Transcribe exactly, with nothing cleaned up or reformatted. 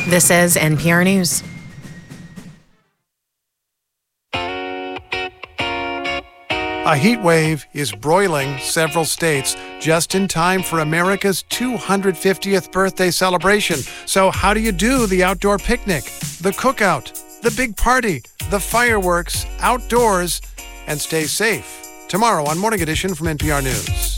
This is N P R News. A heat wave is broiling several states just in time for America's two hundred fiftieth birthday celebration. So how do you do the outdoor picnic, the cookout, the big party, the fireworks, outdoors, and stay safe? Tomorrow on Morning Edition from N P R News.